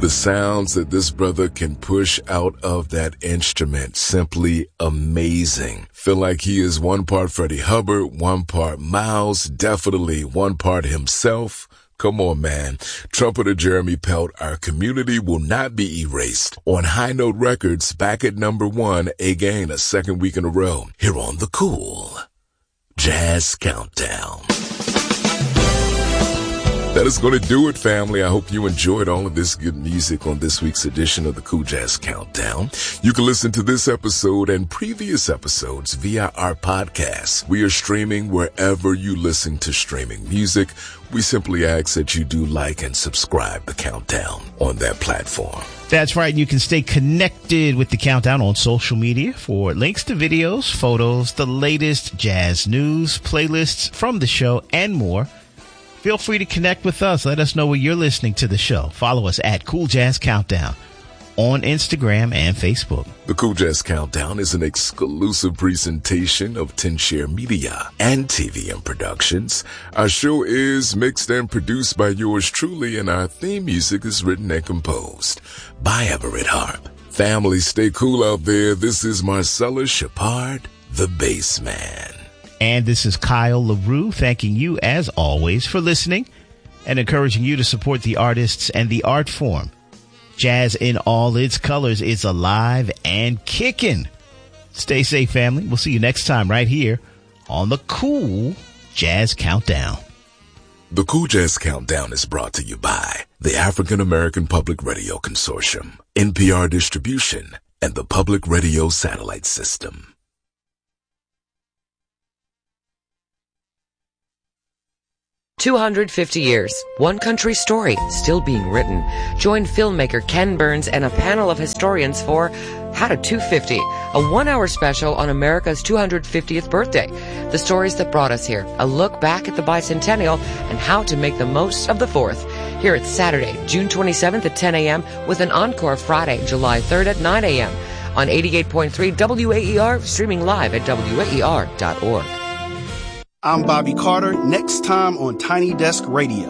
The sounds that this brother can push out of that instrument, simply amazing. Feel like he is one part Freddie Hubbard, one part Miles, definitely one part himself. Come on, man. Trumpeter Jeremy Pelt, our community will not be erased. On High Note Records, back at number 1, again, a second week in a row, here on the Cool Jazz Countdown. That is going to do it, family. I hope you enjoyed all of this good music on this week's edition of the Cool Jazz Countdown. You can listen to this episode and previous episodes via our podcast. We are streaming wherever you listen to streaming music. We simply ask that you do like and subscribe the Countdown on that platform. That's right. You can stay connected with the Countdown on social media for links to videos, photos, the latest jazz news, playlists from the show, and more. Feel free to connect with us. Let us know where you're listening to the show. Follow us at Cool Jazz Countdown on Instagram and Facebook. The Cool Jazz Countdown is an exclusive presentation of 10Share Media and TVM Productions. Our show is mixed and produced by yours truly, and our theme music is written and composed by Everett Harp. Family, stay cool out there. This is Marcellus Shepard, the bass man. And this is Kyle LaRue, thanking you, as always, for listening and encouraging you to support the artists and the art form. Jazz in all its colors is alive and kicking. Stay safe, family. We'll see you next time right here on the Cool Jazz Countdown. The Cool Jazz Countdown is brought to you by the African American Public Radio Consortium, NPR Distribution, and the Public Radio Satellite System. 250 years, one country's story still being written. Join filmmaker Ken Burns and a panel of historians for How to 250, a one-hour special on America's 250th birthday. The stories that brought us here, a look back at the bicentennial, and how to make the most of the 4th. Here it's Saturday, June 27th at 10 a.m. with an encore Friday, July 3rd at 9 a.m. on 88.3 WAER, streaming live at WAER.org. I'm Bobby Carter. Next time on Tiny Desk Radio.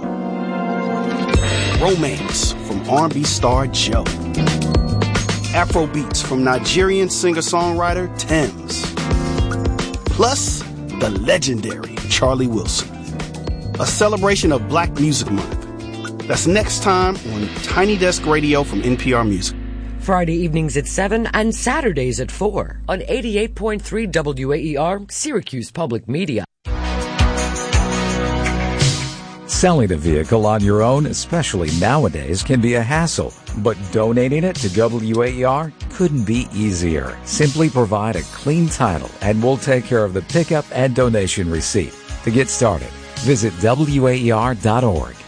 Romance from R&B star Joe. Afro beats from Nigerian singer-songwriter Tems. Plus, the legendary Charlie Wilson. A celebration of Black Music Month. That's next time on Tiny Desk Radio from NPR Music. Friday evenings at 7 and Saturdays at 4 on 88.3 WAER, Syracuse Public Media. Selling a vehicle on your own, especially nowadays, can be a hassle, but donating it to WAER couldn't be easier. Simply provide a clean title and we'll take care of the pickup and donation receipt. To get started, visit WAER.org.